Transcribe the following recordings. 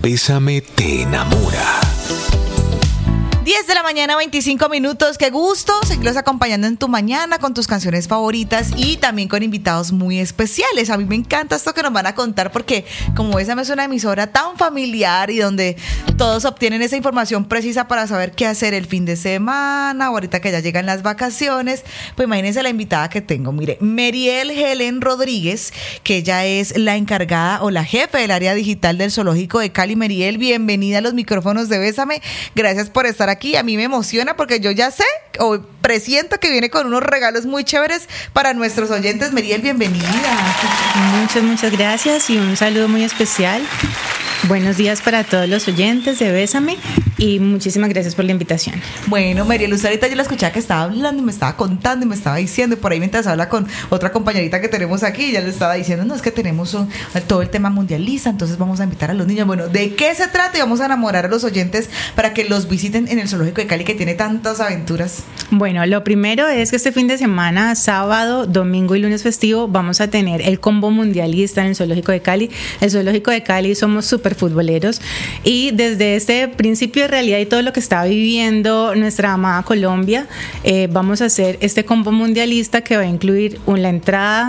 Bésame te enamora. 10 de la mañana, 25 minutos. Qué gusto seguirlos acompañando en tu mañana con tus canciones favoritas y también con invitados muy especiales. A mí me encanta esto que nos van a contar porque como esa es una emisora tan familiar y donde todos obtienen esa información precisa para saber qué hacer el fin de semana o ahorita que ya llegan las vacaciones. Pues imagínense la invitada que tengo. Mire, Meriel Helen Rodríguez, que ella es la encargada o la jefe del área digital del Zoológico de Cali. Meriel, bienvenida a los micrófonos de Bésame. Gracias por estar aquí. A mí me emociona porque yo ya sé o presiento que viene con unos regalos muy chéveres para nuestros oyentes. Meriel, bienvenida. Muchas gracias y un saludo muy especial. Buenos días para todos los oyentes de Bésame y muchísimas gracias por la invitación. Bueno, Meriel, usted ahorita yo la escuchaba que estaba hablando y me estaba contando y me estaba diciendo, y por ahí mientras habla con otra compañerita que tenemos aquí, ya le estaba diciendo, no, es que tenemos todo el tema mundialista, entonces vamos a invitar a los niños. Bueno, ¿de qué se trata? Y vamos a enamorar a los oyentes para que los visiten en el Zoológico de Cali, que tiene tantas aventuras. Bueno, lo primero es que este fin de semana, sábado, domingo y lunes festivo, vamos a tener el combo mundialista en el Zoológico de Cali. El Zoológico de Cali somos súper futboleros y desde este principio de realidad y todo lo que está viviendo nuestra amada Colombia, vamos a hacer este combo mundialista que va a incluir la entrada,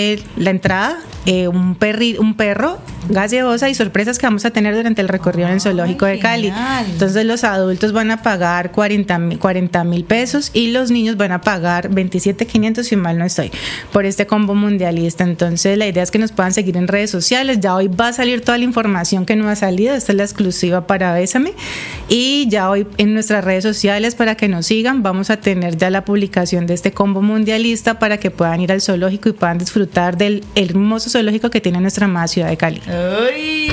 un perro, gaseosa y sorpresas que vamos a tener durante el recorrido en el Zoológico de Cali. Entonces los adultos van a pagar 40,000 pesos y los niños van a pagar 27,500 si mal no estoy, por este combo mundialista. Entonces la idea es que nos puedan seguir en redes sociales. Ya hoy va a salir toda la información que no ha salido. Esta es la exclusiva para Bésame y ya hoy en nuestras redes sociales para que nos sigan vamos a tener ya la publicación de este combo mundialista para que puedan ir al zoológico y puedan disfrutar del hermoso zoológico que tiene nuestra amada ciudad de Cali. ¡Ay!